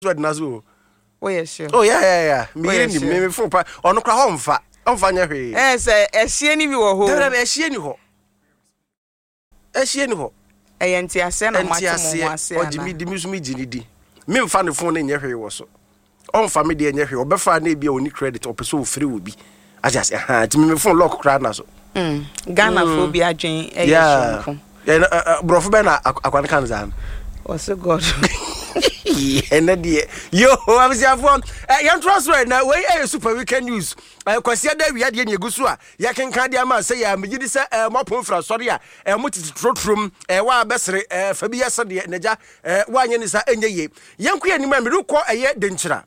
what nazo. Oh yes, sure. Oh yeah. Me phone pa. Ono kra ho mfa. Omfa nya hwe. Say ehie ni bi wo ho. Dara ehie ni ho. Ehie ni ho. Enti ase na macho mo ase. Odi mi so mi gini di. Me mfa ne phone nya hwe wo so. Omfa me de nya hwe. Obefa na bia oni credit opeso ofre obi. Aja say ti me phone lock kra na so. Ghana phobia adwen ehie. Brofo be na akwan kan zan. Oh so god. Yo, I'm saying, young trust right now. We super weekend news. Kwasi da wi ade ne gusu a ya kenkan dia ma say ya megidi se mopon fra sori a mutiti trotrom wa besere fa bi yesa de naja wa anye ni sa enye ye yanku ya ni ma me ko eye denkyira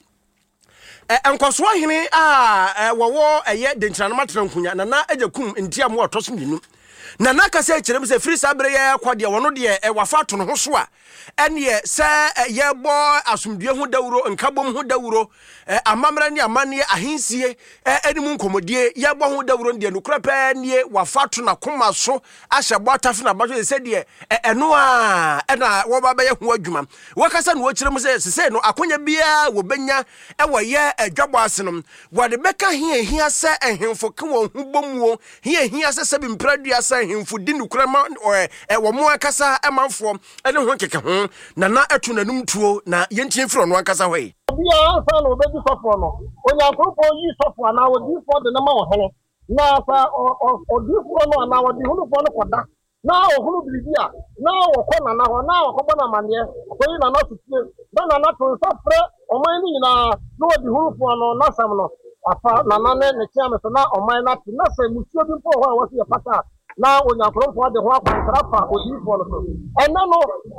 enkoso hene a wowo eye denkyira no matena nkunya na ajakum ntia mo otoso minu na naka se kyerem se free sabre ye kwade wono de wafa to no ho so a ene se ye bo asumdue hu dawuro nkabom hu dawuro amamra ni amane ahensie enimu nkomodie ye bo hu dawuro de no krapa nie wafa to na koma so ahye bo atafe na bajo se de eno a na wo baba ye hu adwuma wakasa no kyerem se no akonya bia wo benya wo ye adwabo asenom wo de beka hia se ehemfo ke wo hu bomuo hia se se bi mpradua se hemfo di nukrama wo mo akasa emanfo ene ho keke ho na etu nanum tuo na yentie fro no akasa hwe bia ansa no be sofo no onyankopɔ yi sofo na wodi fo de na ma wo hene na fa odi fo no na wodi hunu fo no koda na ohunu bibia na wo ko na ho na wo ko na mane ko yi na na tutie na to sofre oman ni na no wodi hunu fo no na sam no afa na ne kiame so na oman na na fa mutuo bi fo ho a wo se pata na onyankopɔ de ho akwantra fa odi fo no ena no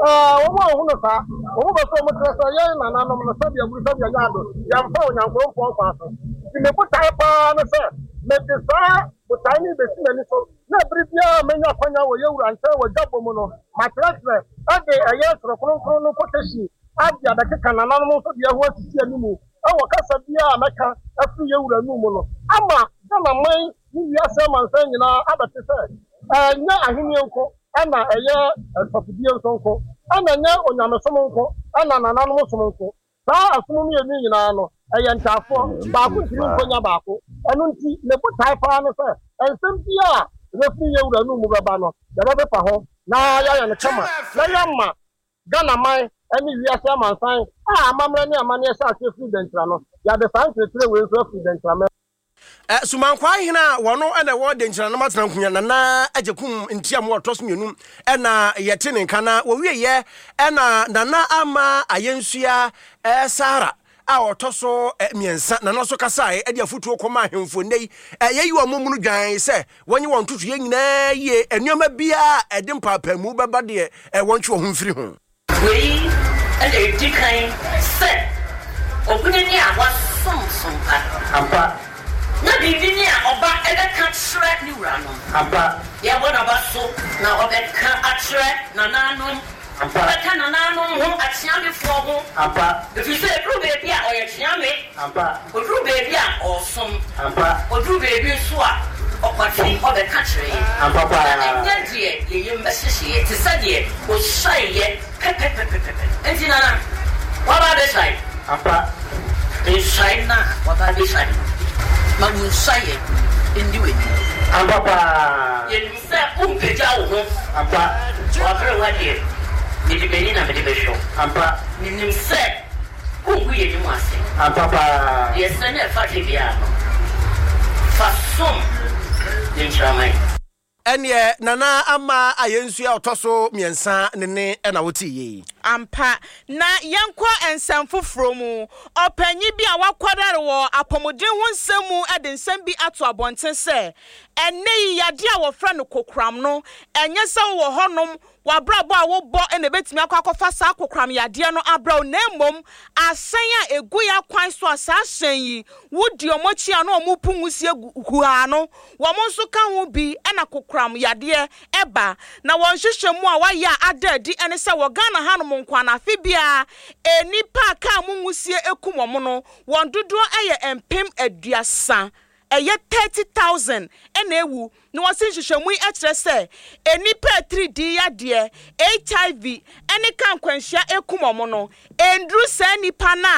wo hunu sa wo ba so mo tresa ye na no sabia buru sabia yado ya mfa onyankopɔ kwa so ti me butai pa no se me de sa butai ni be sinani so na bribia menya kwanya wo yewura nche wo jabo mu no matrasre ade aye soro kronkron no kotashi ade adakeka na no so bia ho asisi animu awo kasa bia meka afu yewura nu mu no ama na man ni wiase mansan nyina abate se nya ahini nko ana eye sofidie nko ana nya onyamesom nko ana nananom som nko saa asomum ye ni nyina no eye ntafo baako ntiri nkonya baako eno nti ne botai pa no se ensem bia refi yewura nu mu beba no ya be pa ho na ya ne kama na yamma Ghana man ani wiase mansan amamra ni amane sa ase president no ya de santre we so president na sumankwa hina wono ena wo de nkyira na matena nkunya na ajekum ntiam wo toso mienu ena yete ne kana wo wieye ena nana ama ayensua Sara a otoso miensa na no so kasa e de afutuo koma ahemfo nei yeyi wo momunu dwan se wonye won tutu ye nyina ye enuoma bia ede mpapamu beba de wontwe ho mfiri ho we ele dikan se ogunani a wasomsom ampa na bibini a oba ebeka tsre ni wura no ampa ya bona baso na obeka atre na nanom ampa beka na nanom ho atiame fo ho ampa if say true baby a oye tiame ampa true baby a osom ampa true baby so a okwati obeka tsre ampa pa nya die ye mbesihye ti sadie o shaye enti na waba de sai ampa in China waba de sai Mamun saye indiwe ampa ye nse umpeja wo ampa wafre wadi ni dibeni na medibesho ampa ni nse kungu ye ni mwase ampa ye sene fati bia fasom ni chamai enye nana ama ayensua otoso miensa ne na woti ye ampa na yanko ensam foforo mu opanyi bi a wakwadare wo apomodin ho nsemu ede nsam bi ato abonten se ene yade a wofra no kokram no enye se wo honom wabrabo a wo bo ene betimi akwakofa sa kokram yade no abraw na mmom asen a egu ya kwan so asa asen yi wodi omochi a no omupungusie guha no wo mo nso ka ho bi ena kokram yade eba na won hwehwemu a waya adadi ene se wo Ghana hanom nkwana fibia enipa ka mungusie ekum omo no won dodo eye empem aduasa eye 30,000 ena ewu no wase hwehwemu ekyere se enipa 3D yade HIV ene kan kwanhia ekumomo no endru sa nipa na